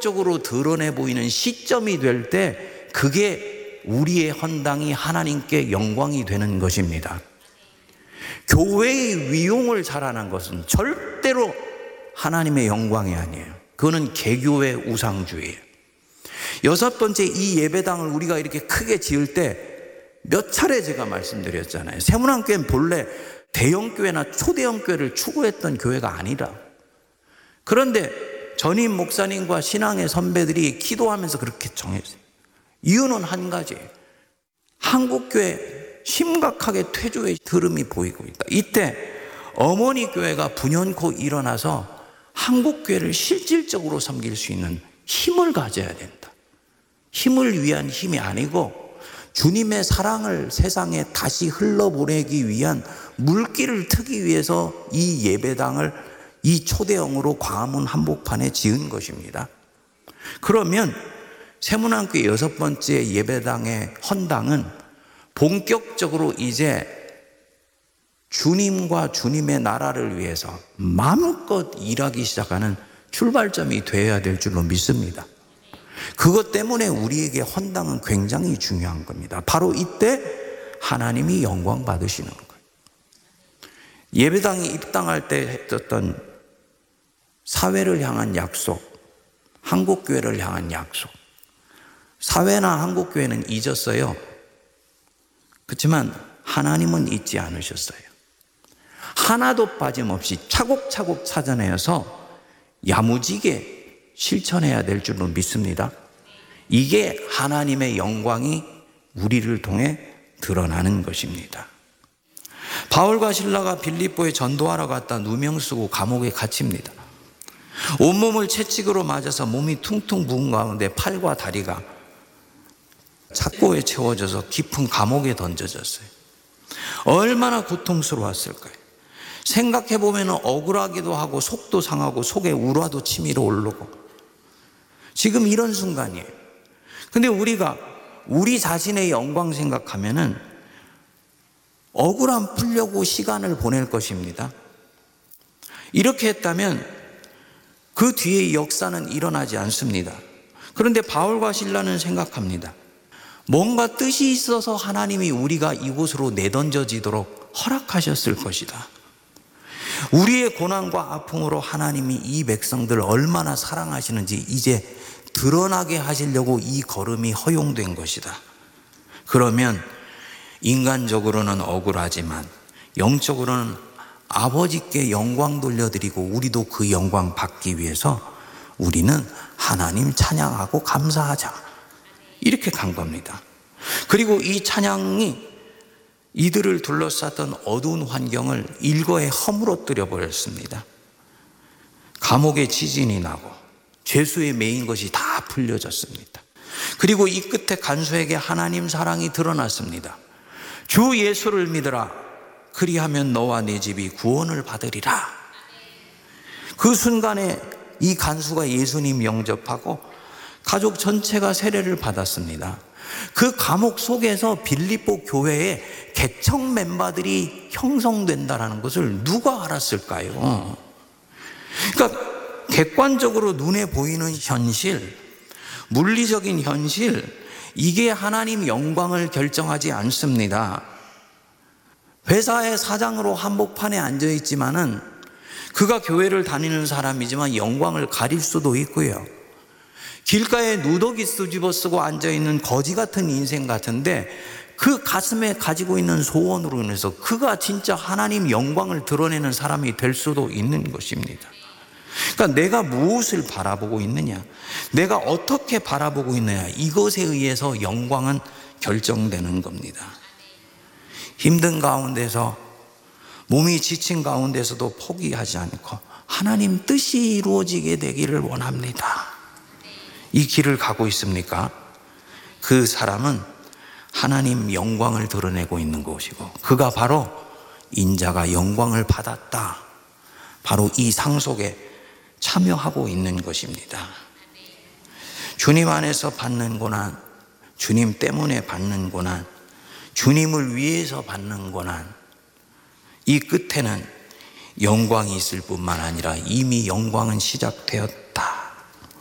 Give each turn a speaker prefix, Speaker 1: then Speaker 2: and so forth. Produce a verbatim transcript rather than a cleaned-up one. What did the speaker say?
Speaker 1: 본격적으로 드러내 보이는 시점이 될 때 그게 우리의 헌당이 하나님께 영광이 되는 것입니다. 교회의 위용을 자라난 것은 절대로 하나님의 영광이 아니에요. 그거는 개교의 우상주의예요. 여섯 번째, 이 예배당을 우리가 이렇게 크게 지을 때 몇 차례 제가 말씀드렸잖아요. 세문안교회는 본래 대형교회나 초대형교회를 추구했던 교회가 아니라, 그런데 전임 목사님과 신앙의 선배들이 기도하면서 그렇게 정했어요. 이유는 한 가지예요. 한국교회 심각하게 퇴조의 흐름이 보이고 있다. 이때 어머니 교회가 분연코 일어나서 한국교회를 실질적으로 섬길 수 있는 힘을 가져야 된다. 힘을 위한 힘이 아니고 주님의 사랑을 세상에 다시 흘러보내기 위한 물길을 트기 위해서 이 예배당을 이 초대형으로 광화문 한복판에 지은 것입니다. 그러면 세문안교회 여섯 번째 예배당의 헌당은 본격적으로 이제 주님과 주님의 나라를 위해서 마음껏 일하기 시작하는 출발점이 되어야 될 줄로 믿습니다. 그것 때문에 우리에게 헌당은 굉장히 중요한 겁니다. 바로 이때 하나님이 영광 받으시는 거예요. 예배당이 입당할 때 했었던 사회를 향한 약속, 한국교회를 향한 약속. 사회나 한국교회는 잊었어요. 그렇지만 하나님은 잊지 않으셨어요. 하나도 빠짐없이 차곡차곡 찾아내어서 야무지게 실천해야 될 줄로 믿습니다. 이게 하나님의 영광이 우리를 통해 드러나는 것입니다. 바울과 실라가 빌립보에 전도하러 갔다 누명 쓰고 감옥에 갇힙니다. 온몸을 채찍으로 맞아서 몸이 퉁퉁 부은 가운데 팔과 다리가 착고에 채워져서 깊은 감옥에 던져졌어요. 얼마나 고통스러웠을까요? 생각해보면 억울하기도 하고 속도 상하고 속에 울화도 치밀어 오르고, 지금 이런 순간이에요. 근데 우리가 우리 자신의 영광 생각하면은 억울함 풀려고 시간을 보낼 것입니다. 이렇게 했다면 그 뒤에 역사는 일어나지 않습니다. 그런데 바울과 실라는 생각합니다. 뭔가 뜻이 있어서 하나님이 우리가 이곳으로 내던져지도록 허락하셨을 것이다. 우리의 고난과 아픔으로 하나님이 이 백성들을 얼마나 사랑하시는지 이제 드러나게 하시려고 이 걸음이 허용된 것이다. 그러면 인간적으로는 억울하지만 영적으로는 아버지께 영광 돌려드리고 우리도 그 영광 받기 위해서 우리는 하나님 찬양하고 감사하자, 이렇게 간 겁니다. 그리고 이 찬양이 이들을 둘러쌌던 어두운 환경을 일거에 허물어뜨려 버렸습니다. 감옥에 지진이 나고 죄수에 매인 것이 다 풀려졌습니다. 그리고 이 끝에 간수에게 하나님 사랑이 드러났습니다. 주 예수를 믿으라, 그리하면 너와 네 집이 구원을 받으리라. 그 순간에 이 간수가 예수님 영접하고 가족 전체가 세례를 받았습니다. 그 감옥 속에서 빌립보 교회에 개척 멤버들이 형성된다는 것을 누가 알았을까요? 그러니까 객관적으로 눈에 보이는 현실, 물리적인 현실, 이게 하나님 영광을 결정하지 않습니다. 회사의 사장으로 한복판에 앉아있지만은 그가 교회를 다니는 사람이지만 영광을 가릴 수도 있고요. 길가에 누더기 수집어 쓰고 앉아있는 거지 같은 인생 같은데 그 가슴에 가지고 있는 소원으로 인해서 그가 진짜 하나님 영광을 드러내는 사람이 될 수도 있는 것입니다. 그러니까 내가 무엇을 바라보고 있느냐, 내가 어떻게 바라보고 있느냐, 이것에 의해서 영광은 결정되는 겁니다. 힘든 가운데서, 몸이 지친 가운데서도 포기하지 않고 하나님 뜻이 이루어지게 되기를 원합니다. 이 길을 가고 있습니까? 그 사람은 하나님 영광을 드러내고 있는 것이고, 그가 바로 인자가 영광을 받았다, 바로 이 상속에 참여하고 있는 것입니다. 주님 안에서 받는 고난, 주님 때문에 받는 고난, 주님을 위해서 받는 고난, 이 끝에는 영광이 있을 뿐만 아니라 이미 영광은 시작되었다.